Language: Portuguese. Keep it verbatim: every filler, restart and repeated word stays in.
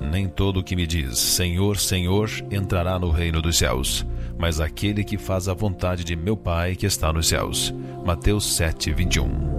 Nem todo o que me diz, Senhor, Senhor, entrará no reino dos céus, mas aquele que faz a vontade de meu Pai que está nos céus. Mateus sete, vinte e um.